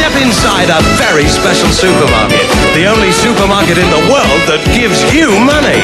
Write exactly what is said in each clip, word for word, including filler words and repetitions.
Step inside a very special supermarket. The only supermarket in the world that gives you money.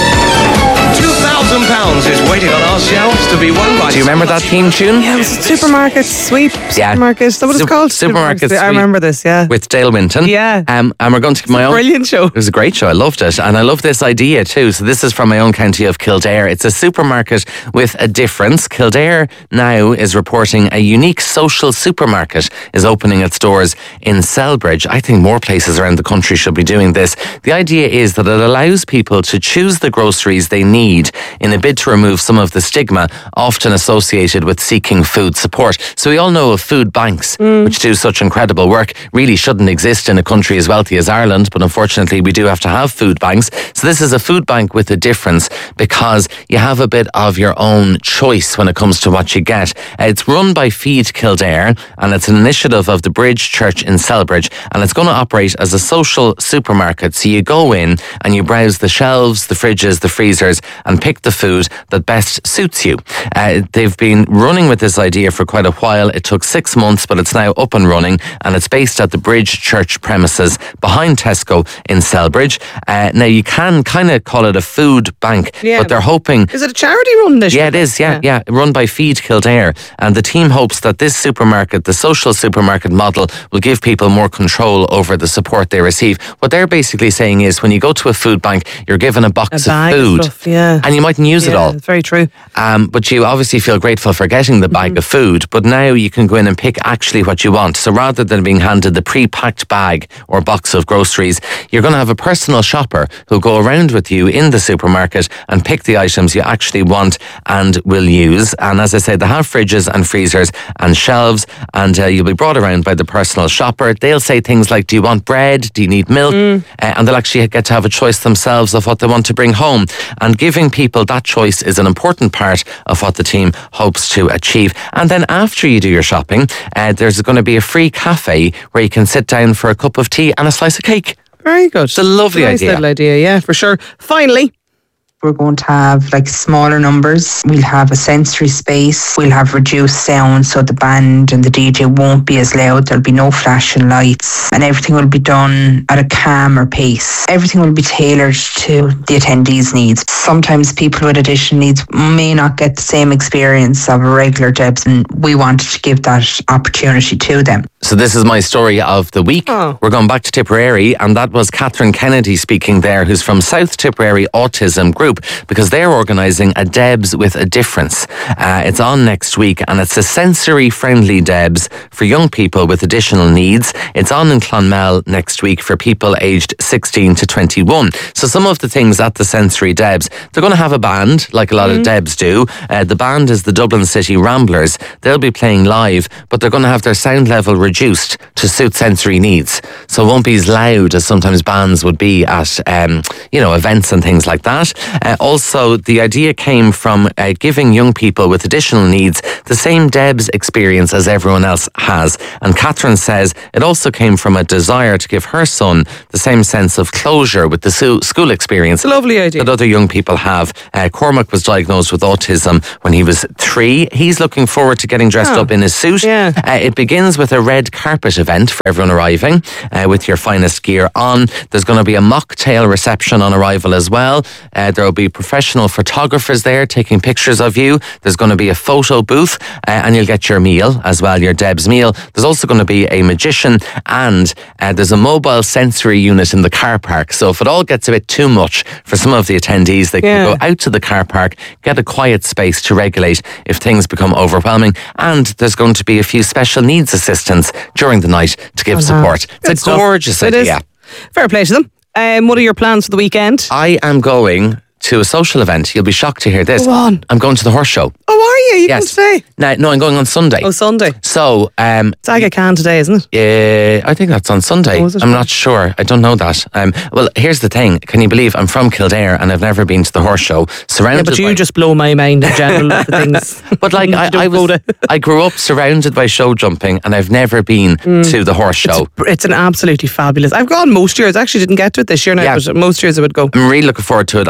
two thousand pounds is waiting on our shelves to be won by... Do you remember that theme tune? Yeah, it was supermarket, sweep, Yeah. supermarket. Is that what it's Sup- called? Supermarket I Sweep. remember this, yeah. With Dale Winton. Yeah. Um, and we're going to my own... Brilliant show. It was a great show. I loved it. And I love this idea too. So this is from my own county of Kildare. It's a supermarket with a difference. Kildare now is reporting a unique social supermarket is opening its doors in Selbridge. I think more places around the country should be doing this. The idea is that it allows people to choose the groceries they need in a bid to remove some of the stigma often associated with seeking food support. So we all know of food banks, mm. which do such incredible work, really shouldn't exist in a country as wealthy as Ireland, but unfortunately we do have to have food banks. So this is a food bank with a difference because you have a bit of your own choice when it comes to what you get. Uh, it's run by Feed Kildare and it's an initiative of the Bridge Church in Selbridge, and it's going to operate as a social supermarket. So you go in and you browse the shelves, the fridges, the freezers and pick the food that best suits you. Uh, they've been running with this idea for quite a while. It took six months, but it's now up and running, and it's based at the Bridge Church premises behind Tesco in Selbridge. Uh, now, you can kind of call it a food bank, yeah. but they're hoping... Is it a charity run this Yeah, it is, yeah, yeah, yeah. Run by Feed Kildare. And the team hopes that this supermarket, the social supermarket model, will give people more control over the support they receive. What they're basically saying is when you go to a food bank, you're given a box a bag of food. Of stuff, yeah. And you mightn't use yeah, it all. It's very true. Um, but you obviously feel grateful for getting the bag mm-hmm. of food, but now you can go in and pick actually what you want. So rather than being handed the pre-packed bag or box of groceries, you're going to have a personal shopper who'll go around with you in the supermarket and pick the items you actually want and will use. And as I said, they have fridges and freezers and shelves, and uh, you'll be brought around by the personal shopper. They'll say things like, do you want bread? Do you need milk? Mm. Uh, and they'll actually get to have a choice themselves of what they want to bring home. And giving people that choice is an important part of what the team hopes to achieve. And then after you do your shopping, uh, there's going to be a free cafe where you can sit down for a cup of tea and a slice of cake. Very good. It's a lovely nice idea. little idea, yeah, for sure. Finally, we're going to have like smaller numbers. We'll have a sensory space. We'll have reduced sound, so the band and the D J won't be as loud. There'll be no flashing lights, and everything will be done at a calmer pace. Everything will be tailored to the attendees' needs. Sometimes people with additional needs may not get the same experience of a regular Debs, and we wanted to give that opportunity to them. So this is my story of the week. Oh. We're going back to Tipperary, and that was Catherine Kennedy speaking there, who's from South Tipperary Autism Group, because they're organising a Debs with a Difference. Uh, it's on next week, and it's a sensory-friendly Debs for young people with additional needs. It's on in Clonmel next week for people aged sixteen to twenty-one. So some of the things at the sensory Debs, they're going to have a band, like a lot mm. of Debs do. Uh, the band is the Dublin City Ramblers. They'll be playing live, but they're going to have their sound level reduced to suit sensory needs. So it won't be as loud as sometimes bands would be at, um, you know, events and things like that. Uh, also, the idea came from uh, giving young people with additional needs the same Debs experience as everyone else has. And Catherine says it also came from a desire to give her son the same sense of closure with the su- school experience. It's a lovely idea. That other young people have. Uh, Cormac was diagnosed with autism when he was three. He's looking forward to getting dressed oh. up in his suit. Yeah. Uh, it begins with a red carpet event for everyone arriving uh, with your finest gear on. There's going to be a mocktail reception on arrival as well. Uh, there will be professional photographers there taking pictures of you. There's going to be a photo booth uh, and you'll get your meal as well, your Debs meal. There's also going to be a magician, and uh, there's a mobile sensory unit in the car park. So if it all gets a bit too much for some of the attendees, they can yeah. go out to the car park, get a quiet space to regulate if things become overwhelming. And there's going to be a few special needs assistants during the night to give oh, support. It's Good a stuff. gorgeous it idea. Is. Fair play to them. Um, what are your plans for the weekend? I am going to a social event. You'll be shocked to hear this. Go on. I'm going to the horse show. Oh, are you? You yes. can stay. No, no, I'm going on Sunday. Oh, Sunday. So, um, it's Aga Khan today, isn't it? Uh, I think that's on Sunday. Oh, is it? I'm not sure. I don't know that. Um, well, here's the thing. Can you believe I'm from Kildare and I've never been to the horse show? Surrounded yeah, but you by... just blow my mind in general with the things. But like, I, I was, I grew up surrounded by show jumping, and I've never been mm. to the horse show. It's, it's an absolutely fabulous. I've gone most years. I actually didn't get to it this year now, yeah. but most years I would go. I'm really looking forward to it. I was invited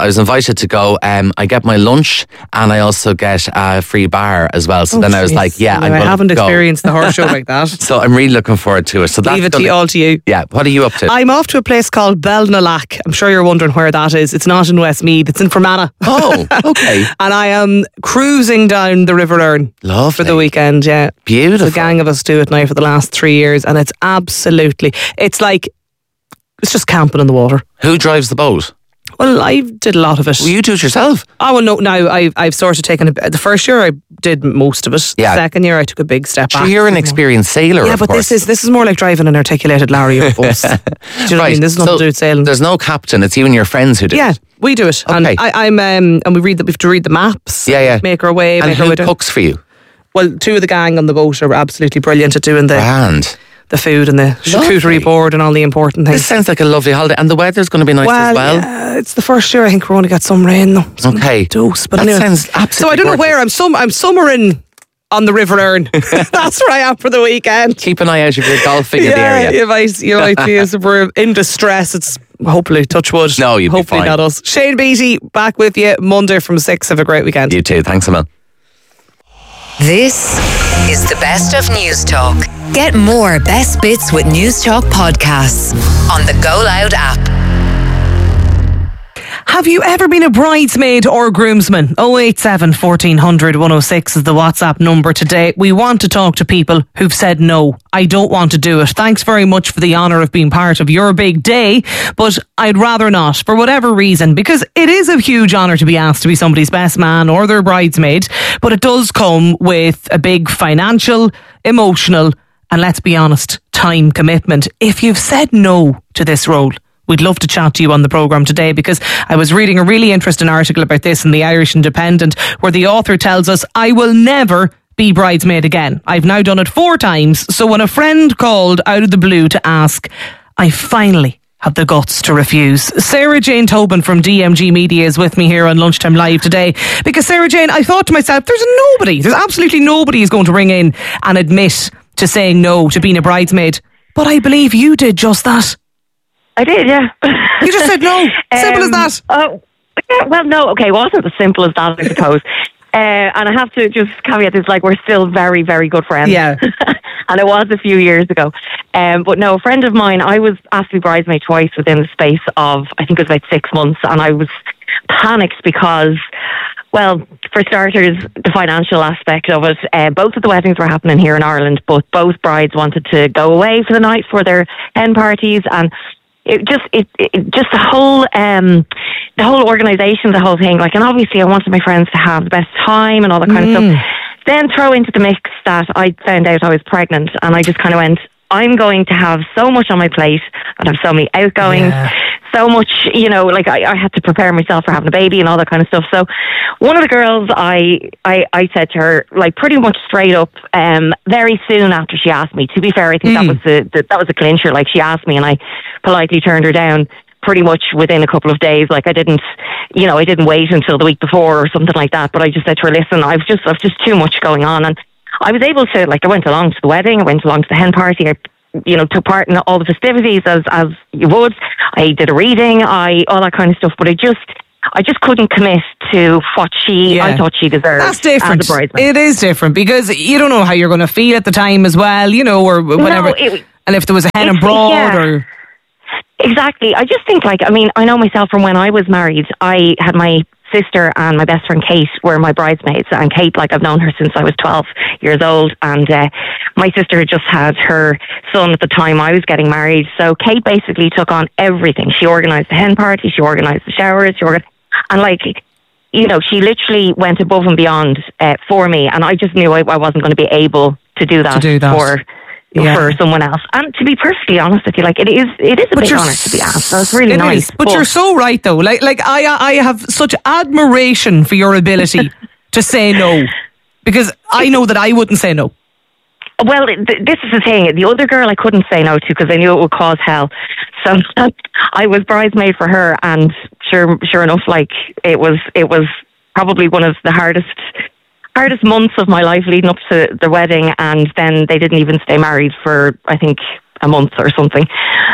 excited to go. Um, I get my lunch and I also get a free bar as well. So Oh, then I was jeez. like, yeah, No, I'm I going haven't to go. experienced the horse show like that. So I'm really looking forward to it. So that's Leave it to gonna- you, all to you. Yeah, what are you up to? I'm off to a place called Belnalack. I'm sure you're wondering where that is. It's not in Westmeath. It's in Fermanagh. Oh, okay. And I am cruising down the River Erne Lovely. for the weekend. Yeah, Beautiful. the gang of us do it now for the last three years, and it's absolutely. It's like it's just camping in the water. Who drives the boat? Well, I did a lot of it. Will you do it yourself? Oh, well, no, now I've, I've sort of taken a, the first year I did most of it. Yeah. The second year I took a big step Sure, back. you're an experienced sailor, Yeah, of but course. this is this is more like driving an articulated lorry or bus. Do you know what I Right, mean? This is nothing so to do with sailing. There's no captain. It's you and your friends who do Yeah, it. we do it. Okay. And I, I'm um, and we read that we have to read the maps. Yeah, yeah. Make our way. And make our who way down. cooks for you? Well, two of the gang on the boat are absolutely brilliant at doing the Grand. the food and the Lovely. charcuterie board and all the important This things. sounds like a lovely holiday. And the weather's going to be nice well, as well. yeah, it's the first year I think we're going to get some rain though. Some Okay. dose, but That anyway. sounds absolutely So I don't know gorgeous. where I'm. Some I'm summering on the River Erne. That's where I am for the weekend. Keep an eye out if you're golfing in the Yeah, area. you might, you might be as if we're in distress. It's hopefully touch wood. No, you'll be hopefully fine. not us. Shane Beattie back with you Monday from six. Have a great weekend. You too. Thanks, Emil. This is the best of News Talk. Get more best bits with News Talk podcasts on the Go Loud app. Have you ever been a bridesmaid or groomsman? oh eight seven, fourteen hundred, one oh six is the WhatsApp number today. We want to talk to people who've said no. I don't want to do it. Thanks very much for the honour of being part of your big day, but I'd rather not for whatever reason, because it is a huge honour to be asked to be somebody's best man or their bridesmaid, but it does come with a big financial, emotional, and let's be honest, time commitment. If you've said no to this role, we'd love to chat to you on the programme today, because I was reading a really interesting article about this in the Irish Independent where the author tells us, I will never be bridesmaid again. I've now done it four times. So when a friend called out of the blue to ask, I finally had the guts to refuse. Sarah Jane Tobin from D M G Media is with me here on Lunchtime Live today, because Sarah Jane, I thought to myself, there's nobody, there's absolutely nobody who's going to ring in and admit to saying no to being a bridesmaid. But I believe you did just that. I did, yeah. You just said no. Simple as Um, that. Oh, yeah, well, no, okay, it wasn't as simple as that, I suppose. uh, and I have to just caveat this, like, we're still very, very good friends. Yeah. And it was a few years ago. Um, but no, a friend of mine, I was asked to be bridesmaid twice within the space of, I think it was about six months, and I was panicked because, well, for starters, the financial aspect of it. Uh, both of the weddings were happening here in Ireland, but both brides wanted to go away for the night for their hen parties, and it just, it, it just the whole, um, the whole organisation, the whole thing. Like, and obviously, I wanted my friends to have the best time and all that kind Mm. of stuff. Then throw into the mix that I found out I was pregnant, and I just kind of went, I'm going to have so much on my plate, and have so many outgoings, Yeah. so much, you know, like I, I had to prepare myself for having a baby and all that kind of stuff. So one of the girls, I, I, I said to her, like, pretty much straight up, um, very soon after she asked me. To be fair, I think that was the, the that was a clincher. Like, she asked me, and I politely turned her down pretty much within a couple of days. Like, I didn't, you know, I didn't wait until the week before or something like that. But I just said to her, listen, I've just, I've just too much going on. And I was able to, like, I went along to the wedding, I went along to the hen party, I, you know, took part in all the festivities as, as you would. I did a reading, I, all that kind of stuff. But I just, I just couldn't commit to what she, Yeah. I thought she deserved. That's different. As a bridesmaid. It is different, because you don't know how you're going to feel at the time as well, you know, or whatever. No, it- and if there was a hen and it's- broad yeah. or... Exactly. I just think, like, I mean, I know myself from when I was married, I had my sister and my best friend Kate were my bridesmaids. And Kate, like, I've known her since I was twelve years old. And uh, my sister had just had her son at the time I was getting married. So Kate basically took on everything. She organised the hen party, she organised the showers, she organised, and, like, you know, she literally went above and beyond uh, for me. And I just knew I, I wasn't going to be able to do that, To do that. for... Yeah. for someone else. And to be perfectly honest with you, like, it is it is a But big you're honour to be asked. So it's really It nice. is, but you're so right though. Like, like I, I have such admiration for your ability to say no, because I know that I wouldn't say no. Well, th- this is the thing. The other girl I couldn't say no to because I knew it would cause hell. So I was bridesmaid for her, and sure, sure enough, like, it was it was probably one of the hardest. hardest months of my life leading up to the wedding, and then they didn't even stay married for, I think, a month or something.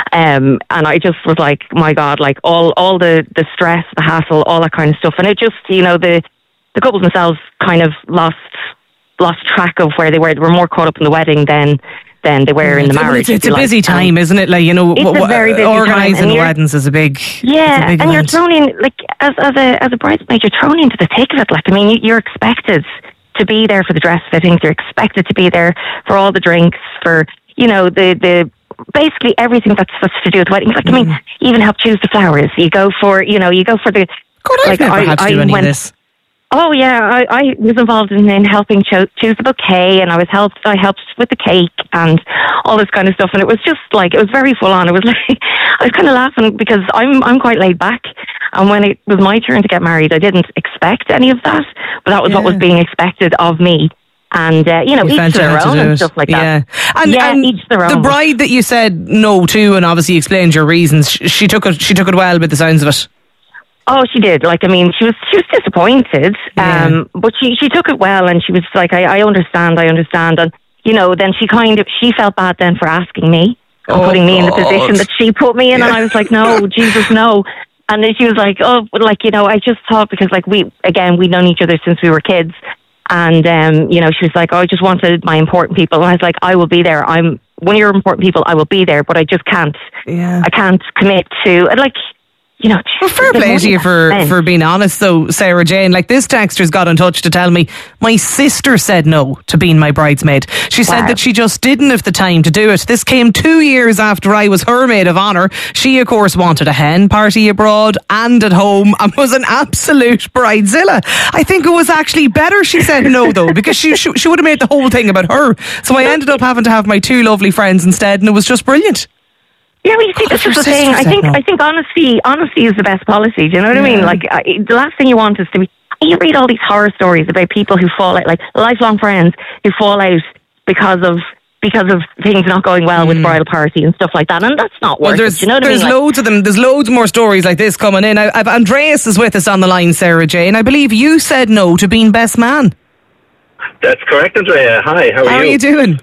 Um, and I just was like, my God, like all, all the, the stress, the hassle, all that kind of stuff. And it just, you know, the, the couples themselves kind of lost, lost track of where they were. They were more caught up in the wedding than, than they were yeah, in the it's, marriage. It's, it's a busy like. time, um, isn't it? Like, you know, it's w- a very busy organising weddings is a big, yeah, a big and event. you're thrown in, like, as, as a, as a bridesmaid, you're thrown into the thick of it. Like, I mean, you're expected to be there for the dress fittings. You're expected to be there for all the drinks, for, you know, the, the, basically everything that's supposed to do with weddings. Like, mm. I mean, you even help choose the flowers. You go for, you know, you go for the, God, I've like, never I, had to I do any went, of this. Oh yeah, I, I was involved in, in helping cho- choose the bouquet, and I was helped. I helped with the cake and all this kind of stuff, and it was just like, it was very full on. It was like, I was kind of laughing because I'm I'm quite laid back, and when it was my turn to get married, I didn't expect any of that, but that was yeah. what was being expected of me. And uh, you know, you each to their own and stuff like yeah. that. And, yeah, and each their own. The bride that you said no to, and obviously explained your reasons. She, she took it. She took it well, with the sounds of it. Oh, she did. Like, I mean, she was she was disappointed, yeah. um, but she, she took it well, and she was like, I, I understand, I understand. And, you know, then she kind of, she felt bad then for asking me, and oh, putting me God. in the position that she put me in, yeah. and I was like, no, Jesus, no. And then she was like, oh, but like, you know, I just thought, because, like, we, again, we'd known each other since we were kids, and, um, you know, she was like, oh, I just wanted my important people, and I was like, I will be there. I'm, one of your important people, I will be there, but I just can't, yeah. I can't commit to, like, you know, well, fair play to you for, for being honest, though, Sarah Jane. Like, this texter's got in touch to tell me my sister said no to being my bridesmaid. She said wow. that she just didn't have the time to do it. This came two years after I was her maid of honour. She, of course, wanted a hen party abroad and at home and was an absolute bridezilla. I think it was actually better she said no, though, because she, she, she would have made the whole thing about her. So I ended up having to have my two lovely friends instead, and it was just brilliant. Yeah, well, you see, this is the thing. I think, no. I think honesty, honesty is the best policy. Do you know what yeah. I mean? Like, I, the last thing you want is to be. You read all these horror stories about people who fall out, like lifelong friends who fall out because of because of things not going well mm. with bridal party and stuff like that, and that's not worth well, there's, it. You know what there's I mean? loads like, of them. There's loads more stories like this coming in. I, I've, Andreas is with us on the line, Sarah Jane. I believe you said no to being best man. That's correct, Andrea. Hi, how are how you? How are you doing?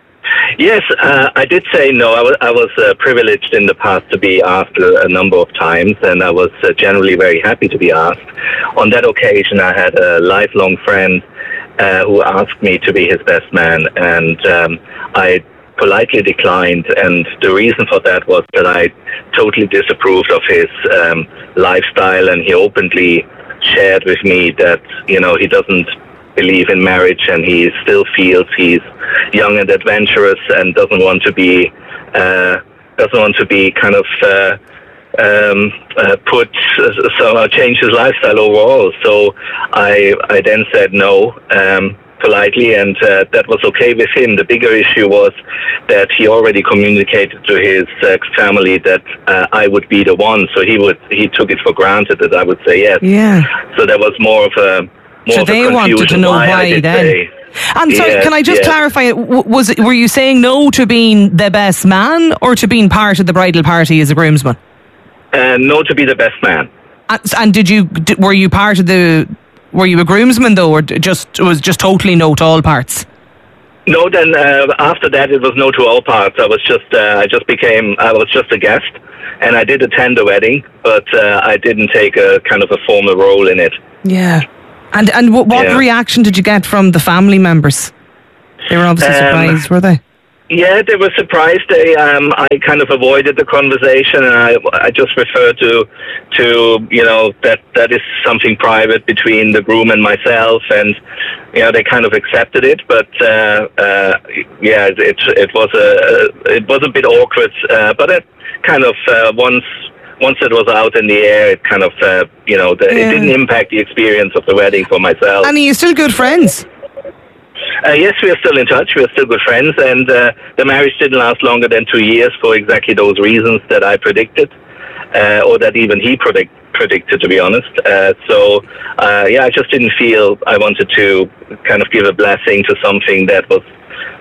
Yes, uh, I did say no. I was, I was uh, privileged in the past to be asked a, a number of times, and I was uh, generally very happy to be asked. On that occasion, I had a lifelong friend uh, who asked me to be his best man, and um, I politely declined, and the reason for that was that I totally disapproved of his um, lifestyle, and he openly shared with me that, you know, he doesn't believe in marriage, and he still feels he's young and adventurous and doesn't want to be uh, doesn't want to be kind of uh, um, uh, put uh, so uh, change his lifestyle overall. So I I then said no um, politely, and uh, that was okay with him. The bigger issue was that he already communicated to his uh, family that uh, I would be the one. So he would he took it for granted that I would say yes. Yeah. So there was more of a more so of they a wanted to know why, why then. Say, And sorry, yes, can I just yes. clarify? Was it, were you saying no to being the best man, or to being part of the bridal party as a groomsman? Uh, no, to be the best man. And, and did you were you part of the? Were you a groomsman though, or just it was just totally no to all parts? No, then uh, after that it was no to all parts. I was just uh, I just became I was just a guest, and I did attend the wedding, but uh, I didn't take a kind of a formal role in it. Yeah. And and what, what yeah. reaction did you get from the family members? They were obviously um, surprised, were they? Yeah, they were surprised. They, um, I kind of avoided the conversation, and I, I just referred to, to you know, that that is something private between the groom and myself, and you know, they kind of accepted it. But uh, uh, yeah, it it was a it was a bit awkward, uh, but it kind of uh, once. Once it was out in the air, it kind of, uh, you know, the, yeah. it didn't impact the experience of the wedding for myself. And are you still good friends? Uh, yes, we are still in touch. We are still good friends, and uh, the marriage didn't last longer than two years for exactly those reasons that I predicted, uh, or that even he predict, predicted, to be honest. Uh, so, uh, yeah, I just didn't feel I wanted to kind of give a blessing to something that was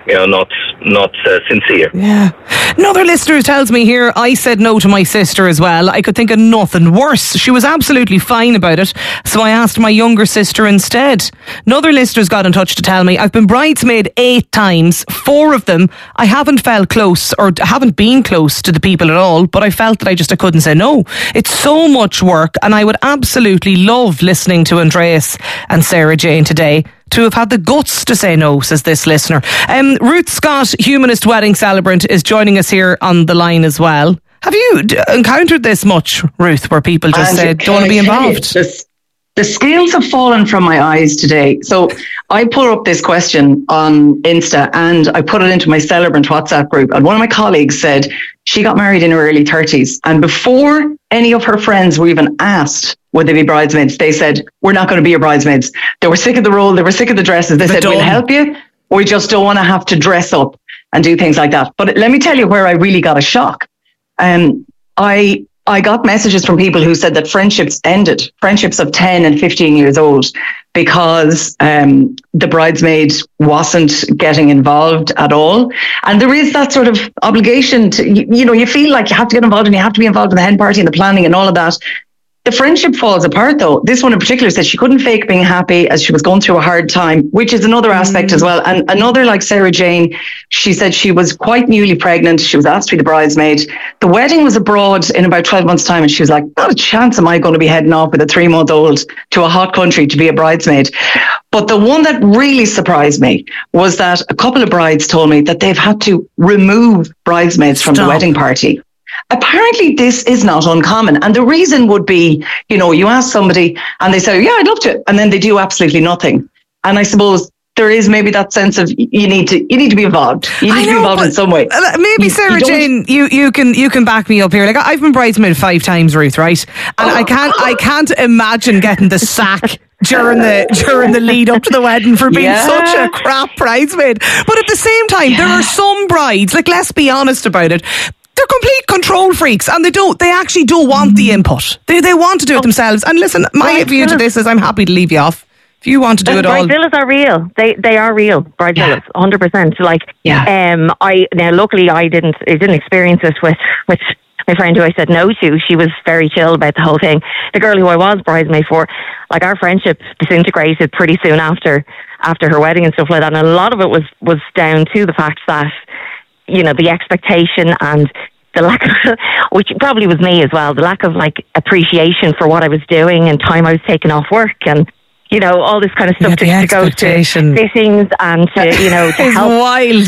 you know, not not uh, sincere. Yeah. Another listener tells me here, I said no to my sister as well. I could think of nothing worse. She was absolutely fine about it, so I asked my younger sister instead. Another listener's got in touch to tell me, I've been bridesmaid eight times. Four of them, I haven't felt close or haven't been close to the people at all, but I felt that I just I couldn't say no. It's so much work, and I would absolutely love listening to Andreas and Sarah Jane today to have had the guts to say no, says this listener. Um, Ruth Scott, humanist wedding celebrant, is joining us here on the line as well. Have you d- encountered this much, Ruth, where people just and say, don't want to be involved? You, the, the scales have fallen from my eyes today. So I put up this question on Insta and I put it into my celebrant WhatsApp group. And one of my colleagues said she got married in her early thirties. And before any of her friends were even asked would they be bridesmaids, they said, we're not going to be your bridesmaids. They were sick of the role. They were sick of the dresses. They They're said, done. we'll help you. We just don't want to have to dress up and do things like that. But let me tell you where I really got a shock. Um, I I got messages from people who said that friendships ended, friendships of ten and fifteen years old, because um, the bridesmaid wasn't getting involved at all. And there is that sort of obligation to, you, you know, you feel like you have to get involved and you have to be involved in the hen party and the planning and all of that. The friendship falls apart though. This one in particular said she couldn't fake being happy as she was going through a hard time, which is another aspect mm. as well. And another, like Sarah Jane, she said she was quite newly pregnant. She was asked to be the bridesmaid. The wedding was abroad in about twelve months' time. And she was like, not a chance am I going to be heading off with a three month old to a hot country to be a bridesmaid. But the one that really surprised me was that a couple of brides told me that they've had to remove bridesmaids from Stop. the wedding party. Apparently this is not uncommon. And the reason would be, you know, you ask somebody and they say, yeah, I'd love to. And then they do absolutely nothing. And I suppose there is maybe that sense of you need to you need to be involved. You need know, to be involved in some way. Maybe you, Sarah you Jane, you, you can you can back me up here. Like I've been bridesmaid five times, Ruth, right? And oh. I can't I can't imagine getting the sack during the during the lead up to the wedding for being yeah. such a crap bridesmaid. But at the same time, yeah. there are some brides, like let's be honest about it, they're complete control freaks and they don't they actually don't want the input. They they want to do it themselves. And listen, my view to this is I'm happy to leave you off. If you want to do and it all. Bridevillas are real. They they are real. Bridevillas, one hundred percent. Like yeah. um I now luckily I didn't I didn't experience it with with my friend who I said no to. She was very chill about the whole thing. The girl who I was bridesmaid for, like our friendship disintegrated pretty soon after after her wedding and stuff like that. And a lot of it was was down to the fact that, you know, the expectation and the lack of, which probably was me as well, the lack of like appreciation for what I was doing and time I was taking off work and, you know, all this kind of stuff yeah, to, to go to fittings and to, you know, to it's help. wild.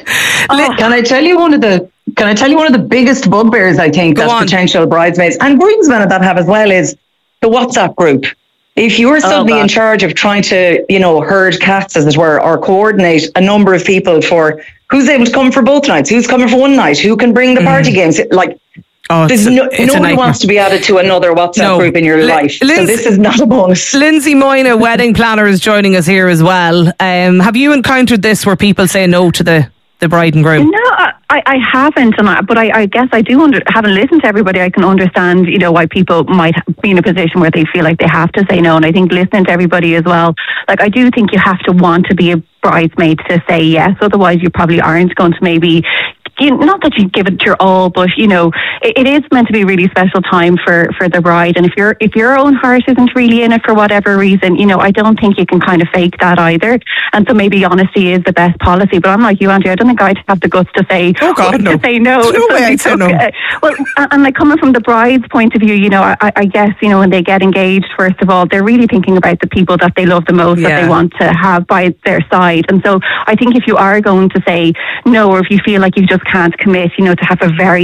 Oh. Can I tell you one of the can I tell you one of the biggest bugbears I think Go that on. potential bridesmaids and groomsmen that have as well is the WhatsApp group. If you're suddenly oh, in charge of trying to, you know, herd cats, as it were, or coordinate a number of people for who's able to come for both nights, who's coming for one night, who can bring the party mm. games, like. Oh, There's no, nobody wants to be added to another WhatsApp no. group in your L- life. Lindsay, so this is not a bonus. Lindsay Moyna, wedding planner, is joining us here as well. Um, have you encountered this where people say no to the, the bride and groom? No, I, I haven't, and I, but I, I guess I do. Under, having listened to everybody, I can understand, you know, why people might be in a position where they feel like they have to say no. And I think listening to everybody as well, like I do think you have to want to be a bridesmaid to say yes. Otherwise, you probably aren't going to maybe. You, not that you give it your all, but you know it, it is meant to be a really special time for, for the bride. And if your if your own heart isn't really in it for whatever reason, you know I don't think you can kind of fake that either. And so maybe honesty is the best policy. But I'm like you, Andrea. I don't think I'd have the guts to say oh God, no. to say no. There's no way I'd say no. Uh, well, and, and like coming from the bride's point of view, you know, I, I guess you know when they get engaged, first of all, they're really thinking about the people that they love the most, yeah. that they want to have by their side. And so I think if you are going to say no, or if you feel like you just can't commit, you know, to have a very